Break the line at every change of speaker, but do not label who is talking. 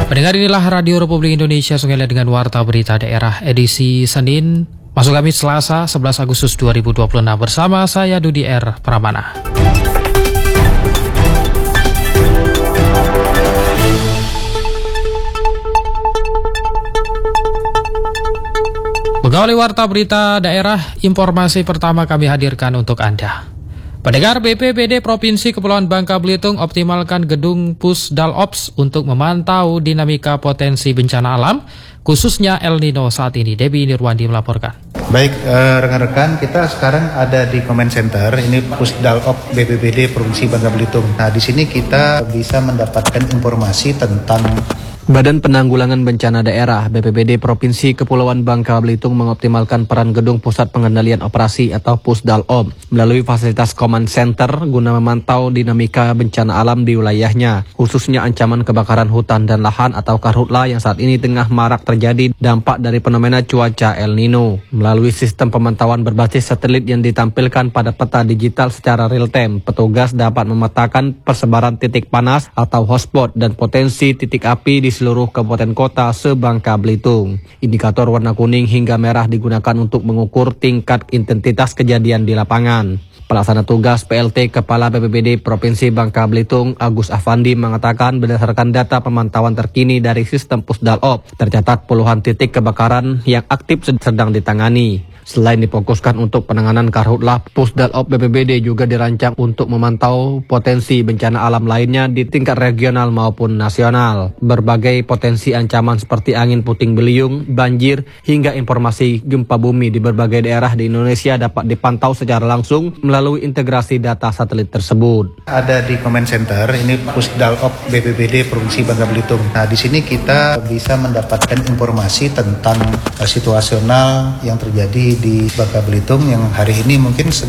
Pendengar, inilah Radio Republik Indonesia Sungai dengan Warta Berita Daerah edisi Senin masuk Kamis Selasa 11 Agustus 2026 bersama saya Dudi R. Pramana. Pegawai Warta Berita Daerah, informasi pertama kami hadirkan untuk Anda. Pendengar, BPBD Provinsi Kepulauan Bangka Belitung optimalkan gedung Pusdalops untuk memantau dinamika potensi bencana alam, khususnya El Nino saat ini. Debbie Nirwandi melaporkan.
Baik, rekan-rekan, kita sekarang ada di Command Center, ini Pusdalops BPBD Provinsi Bangka Belitung. Nah, di sini kita bisa mendapatkan informasi tentang
Badan Penanggulangan Bencana Daerah BPBD Provinsi Kepulauan Bangka Belitung mengoptimalkan peran Gedung Pusat Pengendalian Operasi atau Pusdalops melalui fasilitas Command Center guna memantau dinamika bencana alam di wilayahnya, khususnya ancaman kebakaran hutan dan lahan atau karhutla yang saat ini tengah marak terjadi dampak dari fenomena cuaca El Nino. Melalui sistem pemantauan berbasis satelit yang ditampilkan pada peta digital secara real time, petugas dapat memetakan persebaran titik panas atau hotspot dan potensi titik api di seluruh kabupaten kota se-Bangka Belitung. Indikator warna kuning hingga merah digunakan untuk mengukur tingkat intensitas kejadian di lapangan. Pelaksana tugas PLT Kepala BPBD Provinsi Bangka Belitung Agus Afandi mengatakan berdasarkan data pemantauan terkini dari sistem Pusdalops, tercatat puluhan titik kebakaran yang aktif sedang ditangani. Selain difokuskan untuk penanganan karhutlah, Pusdalops BPBD juga dirancang untuk memantau potensi bencana alam lainnya di tingkat regional maupun nasional. Berbagai potensi ancaman seperti angin puting beliung, banjir, hingga informasi gempa bumi di berbagai daerah di Indonesia dapat dipantau secara langsung melalui integrasi data satelit tersebut.
Ada di Command Center, ini Pusdalops BPBD Provinsi Bangka Belitung. Nah, di sini kita bisa mendapatkan informasi tentang situasional yang terjadi di Bangka Belitung yang hari ini mungkin